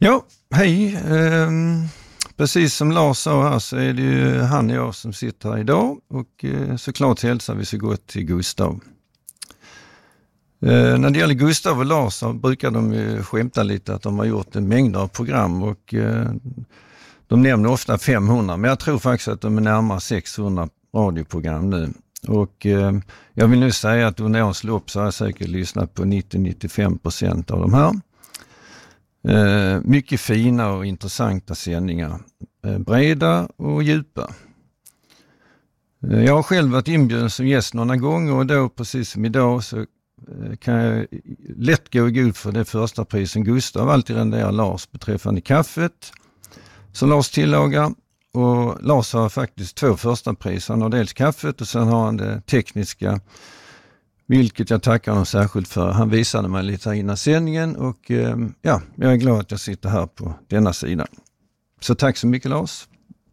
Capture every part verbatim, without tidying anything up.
Ja, hej. Ehm, precis som Lars sa här så är det ju han och jag som sitter här idag och eh, såklart hälsar vi så gott till Gustav. Eh, när det gäller Gustav och Lars så brukar de ju skämta lite att de har gjort en mängd av program och eh, de nämner ofta femhundra, men jag tror faktiskt att de är närmare sexhundra radioprogram nu. Och eh, jag vill nu säga att under årens lopp så har jag säkert lyssnat på nittio till nittiofem procent av de här. Eh, mycket fina och intressanta sändningar. Eh, breda och djupa. Eh, jag har själv varit inbjuden som gäst några gånger och då precis som idag så eh, kan jag lätt gå i god för det första prisen. Gustav alltid renderar Lars beträffande kaffet som Lars tillagar. Och Lars har faktiskt två första pris. Han har dels kaffet och sen har han det tekniska, vilket jag tackar honom särskilt för. Han visade mig lite här innan sändningen och eh, ja, jag är glad att jag sitter här på denna sidan. Så tack så mycket Lars.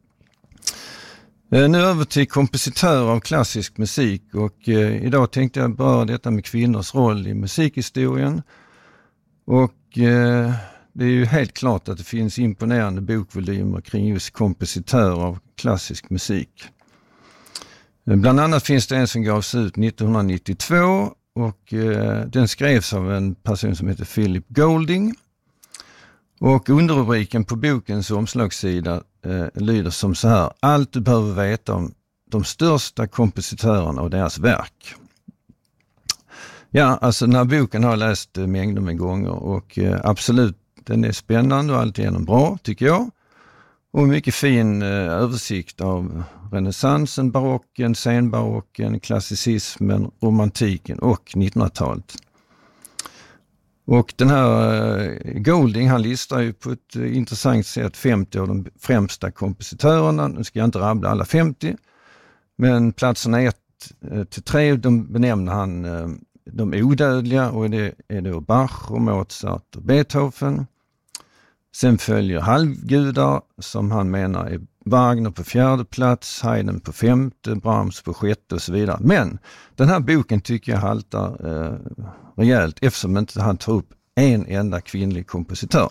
Eh, nu över till kompositör av klassisk musik och eh, idag tänkte jag beröra detta med kvinnors roll i musikhistorien. Och eh, det är ju helt klart att det finns imponerande bokvolymer kring just kompositör av klassisk musik. Bland annat finns det en som gavs ut nittonhundranittiotvå och eh, den skrevs av en person som heter Philip Golding. Och underrubriken på bokens omslagssida eh, lyder som så här: allt du behöver veta om de största kompositörerna och deras verk. Ja, alltså den här boken har jag läst eh, mängder med gånger och eh, absolut, den är spännande och alltigenom bra tycker jag. Och mycket fin eh, översikt av renässansen, barocken, senbarocken, klassicismen, romantiken och nittonhundratalet. Och den här eh, Golding, han listar ju på ett eh, intressant sätt femtio av de främsta kompositörerna. Nu ska jag inte rabbla alla femtio, men platserna ett till tre de benämner han eh, de odödliga och det är då Bach och Mozart och Beethoven. Sen följer halvgudar som han menar är Wagner på fjärde plats, Haydn på femte, Brahms på sjätte och så vidare. Men den här boken tycker jag haltar eh, rejält eftersom inte han tar upp en enda kvinnlig kompositör.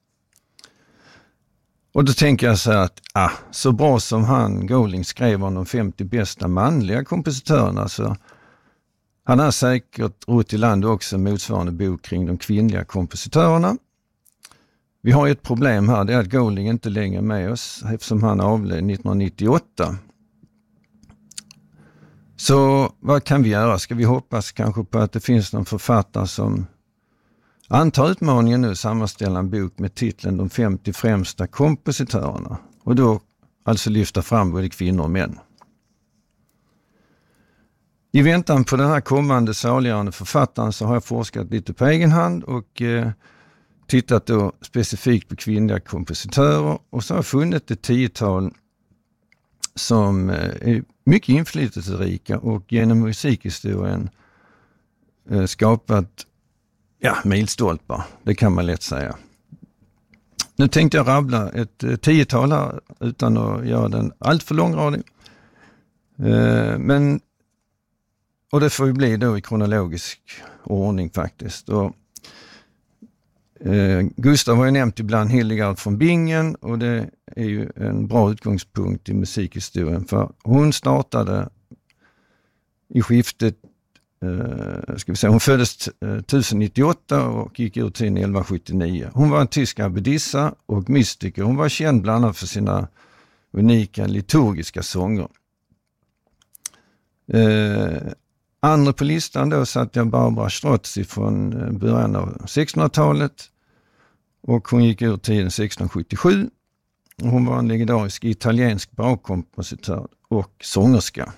Och då tänker jag så här att ah, så bra som han Golding skrev om de femtio bästa manliga kompositörerna så han har säkert rott i land också motsvarande bok kring de kvinnliga kompositörerna. Vi har ett problem här, det är att Golding inte längre är med oss eftersom han avled nittonhundranittioåtta. Så vad kan vi göra? Ska vi hoppas kanske på att det finns någon författare som antar utmaningen nu sammanställa en bok med titeln De femtio främsta kompositörerna och då alltså lyfta fram både kvinnor och män. I väntan på den här kommande saligörande författaren så har jag forskat lite på egen hand och eh, tittat då specifikt på kvinnliga kompositörer och så har jag funnit ett tiotal som är mycket inflytelserika och genom musikhistorien skapat ja, milstolpar, det kan man lätt säga. Nu tänkte jag rabbla ett tiotal här utan att göra den allt för långgradig. Men, och det får ju bli då i kronologisk ordning faktiskt. Och Eh, Gustav har ju nämnt ibland Hildegard von Bingen och det är ju en bra utgångspunkt i musikhistorien för hon startade i skiftet, eh, ska vi säga, hon föddes eh, tusennittioåtta och gick ut till elvahundrasjuttionio. Hon var en tysk abbedissa och mystiker. Hon var känd bland annat för sina unika liturgiska sånger. Eh, Andra på listan då satt jag Barbara Strozzi från början av sextonhundratalet och hon gick ur tiden sextonhundrasjuttiosju. Hon var en legendarisk italiensk barokkompositör och sångerska.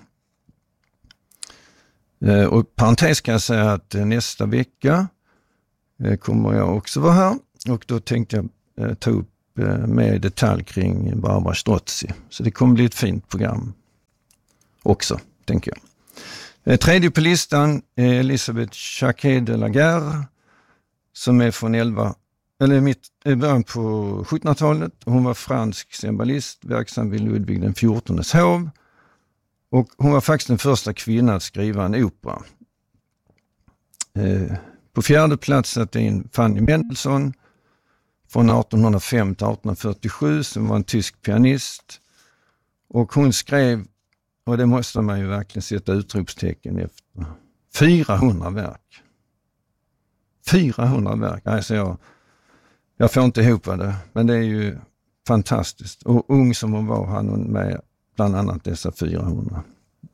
Och parentes kan jag säga att nästa vecka kommer jag också vara här och då tänkte jag ta upp mer detalj kring Barbara Strozzi. Så det kommer bli ett fint program också, tänker jag. Tredje på listan är Elisabeth Jacquet de la Guerre som är från elva, eller mitt, början på sjuttonhundratalet. Hon var fransk cembalist verksam vid Ludvig den fjortondes hov och hon var faktiskt den första kvinnan att skriva en opera. På fjärde plats satt in Fanny Mendelssohn från artonhundrafem till artonhundrafyrtiosju som var en tysk pianist. Och hon skrev, och det måste man ju verkligen sätta utropstecken efter, fyrahundra verk. fyrahundra verk, alltså jag, jag får inte ihop det, men det är ju fantastiskt. Och ung som hon var, hann hon med bland annat dessa fyrahundra.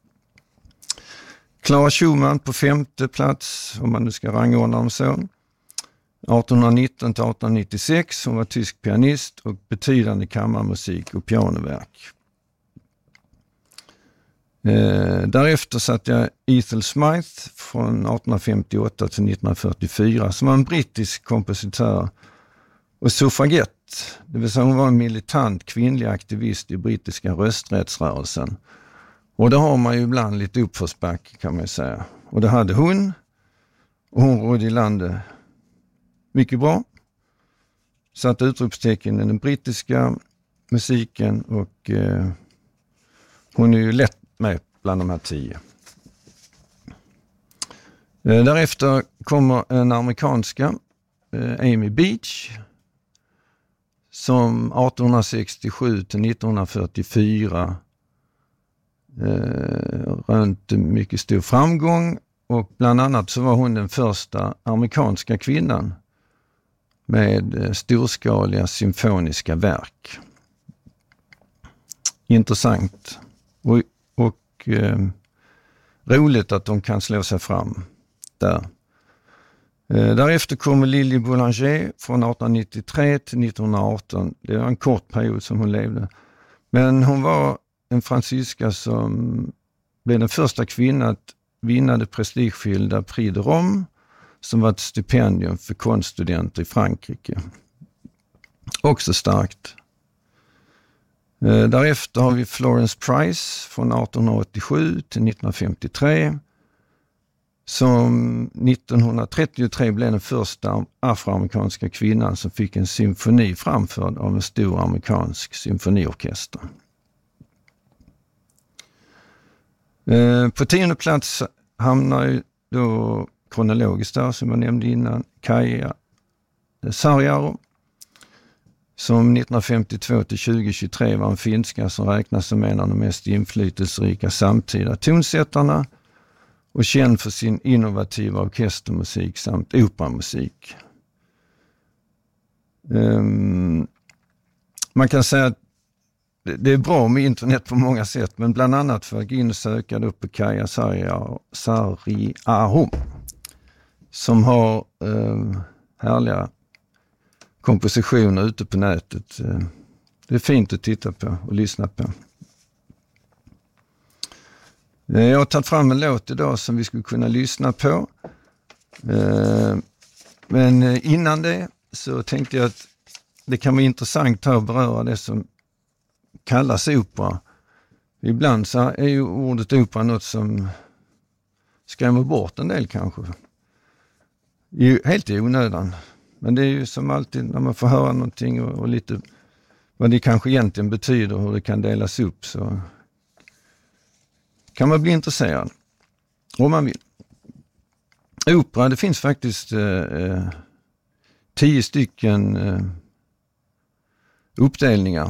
Clara Schumann på femte plats, om man nu ska rangordna dem så. artonhundranitton till artonhundranittiosex, hon var tysk pianist och betydande kammarmusik och pianoverk. Eh, därefter satt jag Ethel Smythe från artonhundrafemtioåtta till nittonhundrafyrtiofyra som var en brittisk kompositör och suffragett, det vill säga hon var en militant kvinnlig aktivist i brittiska rösträttsrörelsen. Och det har man ju ibland lite uppförsback kan man säga. Och det hade hon, och hon rådde i landet mycket bra. Satte utropstecken i den brittiska musiken och eh, hon är ju lätt med bland de här tio. Eh, därefter kommer en amerikanska, eh, Amy Beach, som artonhundrasextiosju till nittonhundrafyrtiofyra eh, rönte mycket stor framgång, och bland annat så var hon den första amerikanska kvinnan med eh, storskaliga symfoniska verk. Intressant och, och eh, roligt att de kan slå sig fram där. Eh, därefter kommer Lili Boulanger från artonhundranittiotre till nittonhundraarton. Det var en kort period som hon levde. Men hon var en fransyska som blev den första kvinnan att vinna det prestigefyllda Prix de Rome, som var ett stipendium för konststudenter i Frankrike. Också starkt. Eh, därefter har vi Florence Price från artonhundraåttiosju till nittonhundrafemtiotre. Som nittonhundratrettiotre blev den första afroamerikanska kvinnan som fick en symfoni framförd av en stor amerikansk symfoniorkester. Eh, på tionde plats hamnar ju då kronologiskt där, som jag nämnde innan, Kaija Saariaho, som nittonhundrafemtiotvå till tjugohundratjugotre var en finska som räknas som en av de mest inflytelserika samtida tonsättarna och känd för sin innovativa orkestermusik samt operamusik. Um, man kan säga att det är bra med internet på många sätt, men bland annat för att gå in och söka upp på Kaija Saariaho som har um, härliga kompositioner ute på nätet. Det är fint att titta på och lyssna på. Jag har tagit fram en låt idag som vi skulle kunna lyssna på. Men innan det så tänkte jag att det kan vara intressant att beröra det som kallas opera. Ibland så är ju ordet opera något som skrämmer bort en del kanske. Helt i onödan. Men det är ju som alltid när man får höra någonting och, och lite vad det kanske egentligen betyder och hur det kan delas upp, så kan man bli intresserad om man vill. Opera, det finns faktiskt eh, tio stycken eh, uppdelningar.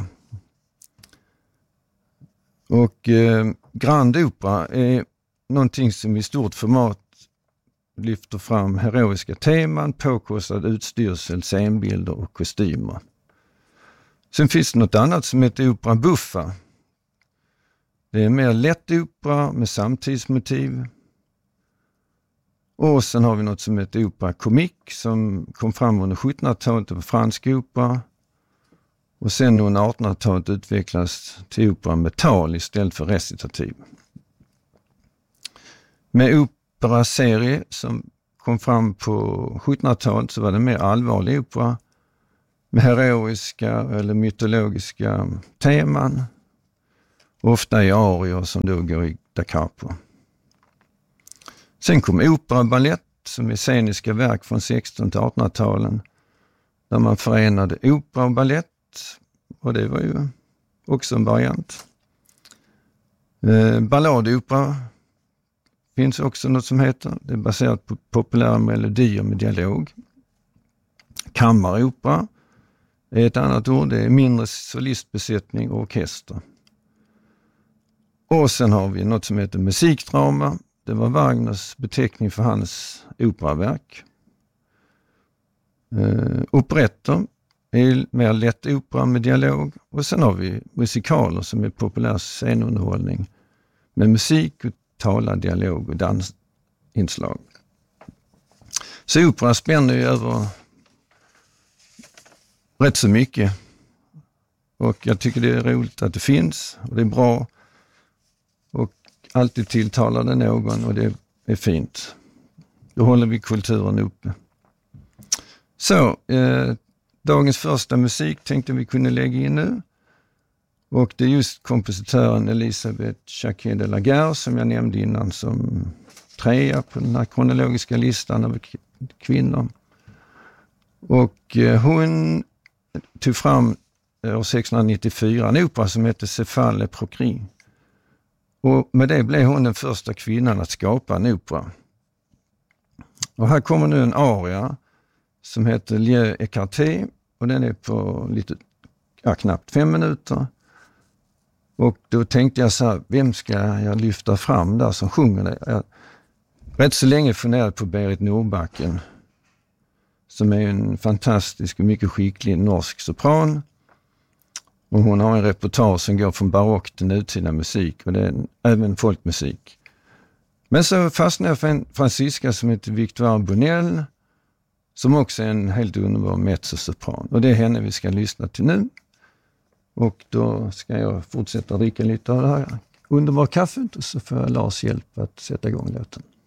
Och eh, Grand Opera är någonting som i stort format lyfter fram heroiska teman, påkostad utstyrsel, scenbilder och kostymer. Sen finns det något annat som heter opera buffa. Det är mer lätt opera med samtidsmotiv. Och sen har vi något som heter opera comique som kom fram under sjuttonhundratalet på fransk opera. Och sen under artonhundratalet utvecklas till opera med tal istället för recitativ. Med opera-serie som kom fram på sjuttonhundratalet så var det mer allvarlig opera med heroiska eller mytologiska teman. Ofta i arior som då går i da capo. Sen kom opera och ballett som är sceniska verk från sextonhundra- till artonhundratalen där man förenade opera och ballett, och det var ju också en variant. Eh, balladopera finns också något som heter. Det är baserat på populära melodier med dialog. Kammaropera Ett annat ord, det är mindre solistbesättning och orkester. Och sen har vi något som heter musikdrama. Det var Wagners beteckning för hans operaverk. Uh, operetter är mer lätt opera med dialog. Och sen har vi musikaler som är populär scenunderhållning med musik och talad dialog och dansinslag. Så opera spänner ju över rätt så mycket. Och jag tycker det är roligt att det finns och det är bra. Och alltid tilltalar det någon och det är fint. Då håller vi kulturen uppe. Så, eh, dagens första musik tänkte vi kunna lägga in nu. Och det är just kompositören Elisabeth Jacquet de la Guerre som jag nämnde innan som trea på den här kronologiska listan över kvinnor. Och eh, hon tog fram år sextonhundranittiofyra en opera som heter Céphale et Procris. Och med det blev hon den första kvinnan att skapa en opera. Och här kommer nu en aria som heter Lieu écarté och den är på lite, ja, knappt fem minuter. Och då tänkte jag så här, vem ska jag lyfta fram där som sjunger det? Jag rätt så länge funderade på Berit Nordbacken som är en fantastisk och mycket skicklig norsk sopran. Och hon har en repertoar som går från barock till nutida musik och det är även folkmusik. Men så fastnade jag för en fransyska som heter Victoire Bonnel som också är en helt underbar mezzosopran. Och det är henne vi ska lyssna till nu. Och då ska jag fortsätta dricka lite av det här underbara kaffet och så får jag Lars hjälp att sätta igång låten.